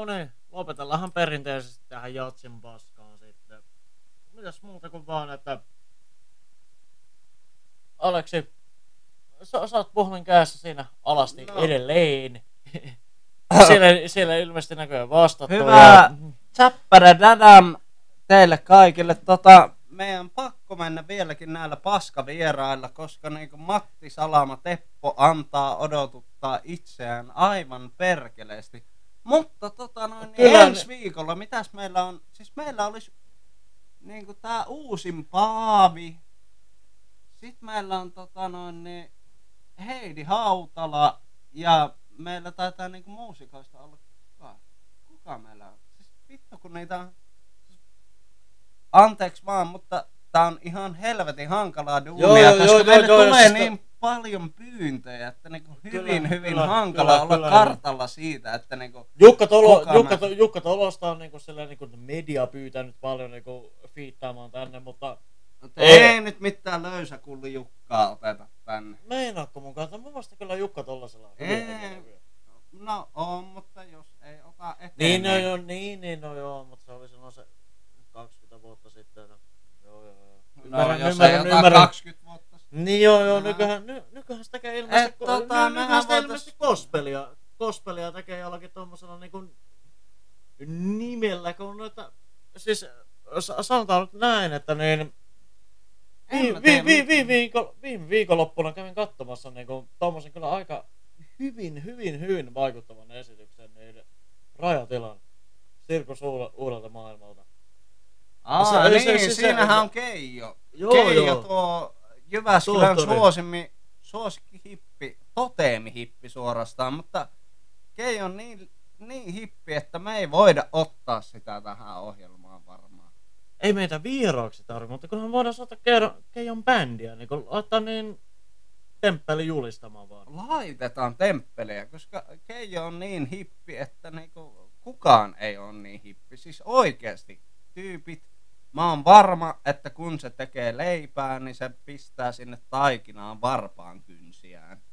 niin, lopetellaanhan perinteisesti tähän jatsin paskaan sitten. Mitäs muuta kuin vaan, että Aleksi, sä oot puhelin kädessä siinä alasti edelleen. siellä ilmeisesti näköjään vastattu. Hyvää tsäppärä dadam teille kaikille. Meidän pakko mennä vieläkin näillä paskavierailla, koska niinku Matti Salama Teppo antaa odotuttaa itseään aivan perkeleesti. Mutta ensi viikolla, mitäs meillä on? Siis meillä olisi niinku tää uusin Paavi. Sitten meillä on Heidi Hautala ja meillä taitaa niinku muusikoista olla kuka meillä on? Siis vittu kun niitä on. Anteeksi vaan, mutta tää on ihan helvetin hankalaa duunia, koska meille tulee niin paljon pyyntöjä, että niinku hyvin hankala olla kartalla siitä, että niinku Jukka Tolosta on niinku sellainen niinku media pyytänyt paljon niinku fiittaamaan tänne, mutta ei nyt mitään löysäkulli Jukkaa oteta tänne. Meinaatko mun kanssa? Mä vasta kyllä Jukka Tollasella. No on, mutta jos ei ota eteen. Niin, joo, mutta se oli silloin se 20 vuotta sitten. Joo. Jos ei ota 20 vuotta sitten. Niin joo, nykyhän se tekee ilmeisesti gospelia tekee jollakin tommosella niinku nimellä, kun että siis sanotaan nyt näin, että niin viime viikonloppuna kävin katsomassa niinku tommosen kyllä aika hyvin vaikuttavan esityksen niin Rajatilan Sirkus uudelta maailmalta. Siinähän on Keijo. Keijo tuo Jyväskylän suosikkihippi, toteemihippi suorastaan, mutta Keijo on niin hippi, että me ei voida ottaa sitä tähän ohjelmaan varmaan. Ei meitä vieraaksi tarvitse, mutta kunhan voidaan saada Keijon bändiä, niin kun laittaa niin temppeli julistamaan vaan. Laitetaan temppelejä, koska Keijo on niin hippi, että niinku kukaan ei ole niin hippi. Siis oikeasti tyypit, mä oon varma, että kun se tekee leipää, niin se pistää sinne taikinaan varpaan kynsiään.